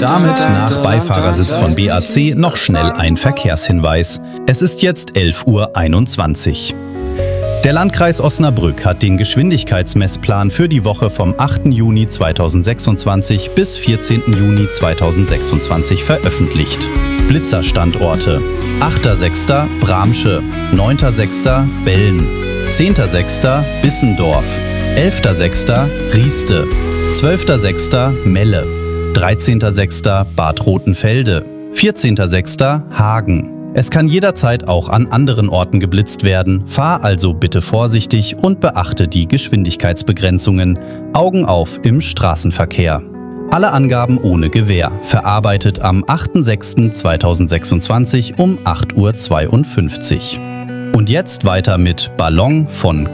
damit nach Beifahrersitz von BAC noch schnell ein Verkehrshinweis. Es ist jetzt 11:21 Uhr. Der Landkreis Osnabrück hat den Geschwindigkeitsmessplan für die Woche vom 8. Juni 2026 bis 14. Juni 2026 veröffentlicht. Blitzerstandorte: 8.6. Bramsche, 9.6. Belln, 10.6. Bissendorf, 11.6. Rieste, 12.6. Melle, 13.6. Bad Rotenfelde, 14.6. Hagen. Es kann jederzeit auch an anderen Orten geblitzt werden. Fahr also bitte vorsichtig und beachte die Geschwindigkeitsbegrenzungen. Augen auf im Straßenverkehr. Alle Angaben ohne Gewähr. Verarbeitet am 8.6.2026 um 8:52 Uhr. Und jetzt weiter mit Ballon von